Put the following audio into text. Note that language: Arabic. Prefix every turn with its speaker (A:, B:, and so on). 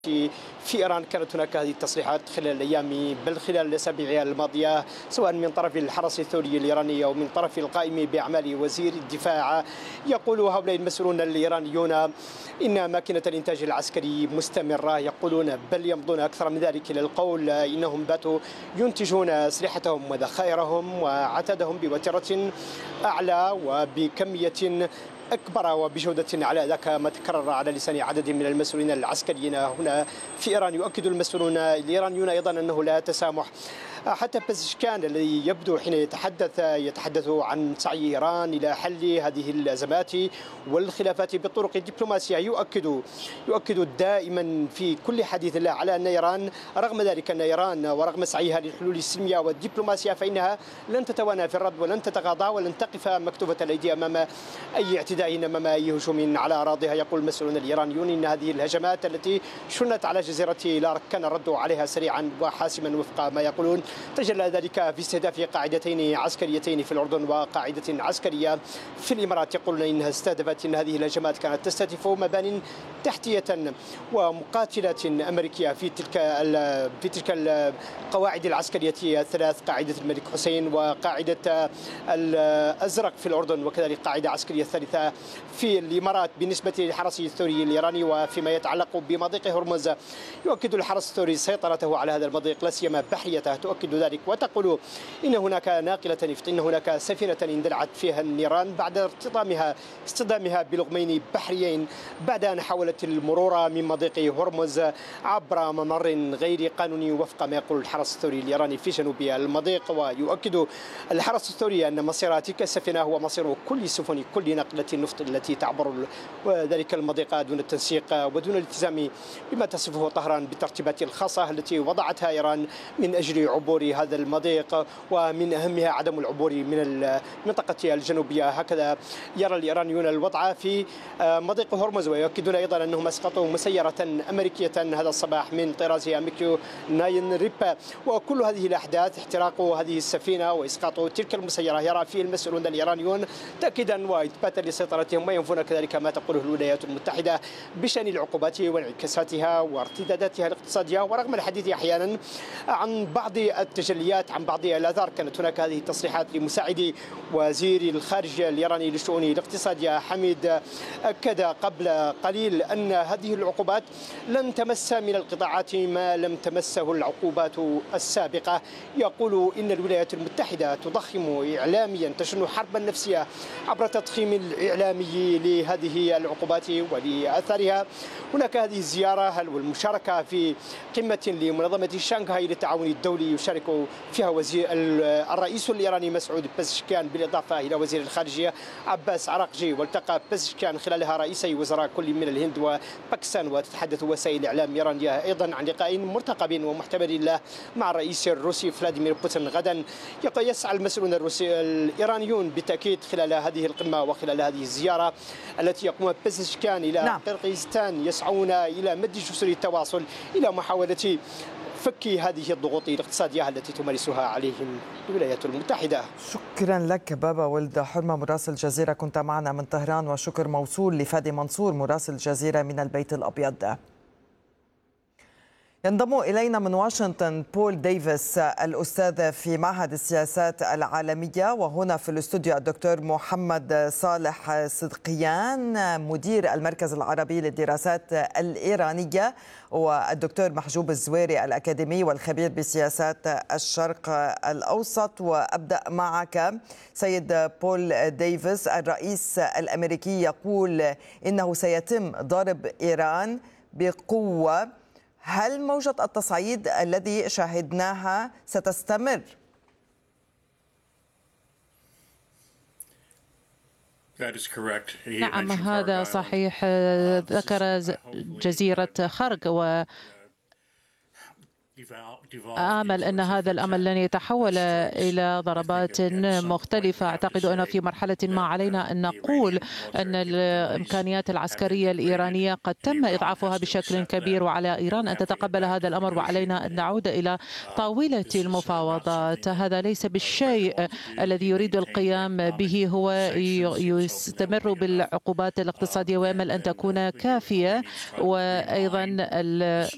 A: في إيران كانت هناك هذه التصريحات خلال الأيام بل خلال الأسابيع الماضية، سواء من طرف الحرس الثوري الإيراني أو من طرف القائم بأعمال وزير الدفاع. يقول هؤلاء المسؤولون الإيرانيون إن ماكينة الإنتاج العسكري مستمرة، يقولون بل يمضون أكثر من ذلك إلى القول إنهم باتوا ينتجون أسلحتهم وذخائرهم وعتادهم بوتيرة أعلى وبكمية أكبر وبجودة على ذاك ما تكرر على لسان عدد من المسؤولين العسكريين هنا في إيران. يؤكد المسؤولون الإيرانيون أيضا أنه لا تسامح. حتى بزشكان الذي يبدو حين يتحدث عن سعي إيران إلى حل هذه الأزمات والخلافات بالطرق الدبلوماسية، يؤكد دائما في كل حديث له على أن إيران رغم ذلك أن إيران ورغم سعيها للحلول السلمية والدبلوماسية فإنها لن تتوانى في الرد ولن تتغاضى ولن تقف مكتوفة الأيدي أمام أي اعتداء أمام أي هجوم على أراضيها. يقول المسؤولون الإيرانيون إن هذه الهجمات التي شنت على جزيرة لارك كان الرد عليها سريعا وحاسما وفق ما يقولون. تجلى ذلك في استهداف قاعدتين عسكريتين في الأردن وقاعدة عسكرية في الإمارات. يقولون إنها استهدفت إن هذه الهجمات كانت تستهدف مبان تحتية ومقاتلات أمريكية في تلك القواعد العسكرية الثلاث، قاعدة الملك حسين وقاعدة الأزرق في الأردن وكذلك قاعدة عسكرية ثالثة في الإمارات. بالنسبة للحرس الثوري الإيراني وفيما يتعلق بمضيق هرمز، يؤكد الحرس الثوري سيطرته على هذا المضيق لا سيما بحريته تؤكد ذلك، وتقول إن هناك ناقلة نفط، إن هناك سفينة اندلعت فيها النيران بعد اصطدامها بلغمين بحريين بعد أن حاولت المرور من مضيق هرمز عبر ممر غير قانوني وفق ما يقول الحرس الثوري الإيراني في جنوب المضيق. ويؤكد الحرس الثوري أن مصير تلك السفينة هو مصير كل سفن كل ناقلة نفط التي تعبر ذلك المضيق دون التنسيق ودون الالتزام بما تصفه طهران بالترتيبات الخاصة التي وضعتها إيران من أجل عبور هذا المضيق، ومن أهمها عدم العبور من المنطقة الجنوبية. هكذا يرى الإيرانيون الوضع في مضيق هرمز، ويؤكدون أيضا أنهم أسقطوا مسيرة أمريكية هذا الصباح من طراز أميكيو 9 ريب. وكل هذه الأحداث، احتراق هذه السفينة وإسقاط تلك المسيرة، يرى فيه المسؤولون الإيرانيون تأكيدا وإثباتا لسيطرتهم، وينفون كذلك ما تقوله الولايات المتحدة بشأن العقوبات وانعكاساتها وارتداداتها الاقتصادية. ورغم الحديث أحيانا عن بعض التجليات عن بعض الآثار، كانت هناك هذه التصريحات لمساعد وزير الخارجية الإيراني للشؤون الاقتصادية حميد، أكد قبل قليل أن هذه العقوبات لن تمس من القطاعات ما لم تمسه العقوبات السابقة. يقول إن الولايات المتحدة تضخم إعلاميا، تشن حربا نفسية عبر تضخيم الإعلامي لهذه العقوبات ولآثارها. هناك هذه الزيارة والمشاركة في قمة لمنظمة شانغهاي للتعاون الدولي يشارك فيها الرئيس الإيراني مسعود بزشكيان بالإضافة إلى وزير الخارجية عباس عراقجي. والتقى بزشكيان خلالها رئيسي وزراء كل من الهند وباكستان. وتتحدث وسائل الإعلام الإيرانية أيضا عن لقاء مرتقب ومحتمل له مع الرئيس الروسي فلاديمير بوتين غدا. يسعى المسؤولون الإيرانيون بالتأكيد خلال هذه القمة وخلال هذه الزيارة التي يقوم بزشكيان إلى قرقيزستان، يسعون إلى مد جسور التواصل إلى محاولة فك هذه الضغوط الاقتصادية التي تمارسها عليهم الولايات المتحدة.
B: شكرا لك بابا ولد حرمة مراسل الجزيرة، كنت معنا من طهران، وشكر موصول لفادي منصور مراسل الجزيرة من البيت الأبيض. ينضم إلينا من واشنطن بول ديفيس الأستاذ في معهد السياسات العالمية، وهنا في الاستوديو الدكتور محمد صالح صدقيان مدير المركز العربي للدراسات الإيرانية، والدكتور محجوب الزويري الأكاديمي والخبير بسياسات الشرق الأوسط. وأبدأ معك سيد بول ديفيس. الرئيس الأمريكي يقول إنه سيتم ضرب إيران بقوة. هل موجة التصعيد الذي شاهدناها ستستمر؟
C: نعم، هذا صحيح. ذكر جزيرة خرق، آمل أن هذا الأمر لن يتحول إلى ضربات مختلفة. أعتقد أن في مرحلة ما علينا أن نقول أن الإمكانيات العسكرية الإيرانية قد تم إضعافها بشكل كبير، وعلى إيران أن تتقبل هذا الأمر، وعلينا أن نعود إلى طاولة المفاوضات. هذا ليس بالشيء الذي يريد القيام به، هو يستمر بالعقوبات الاقتصادية ويأمل أن تكون كافية، وأيضا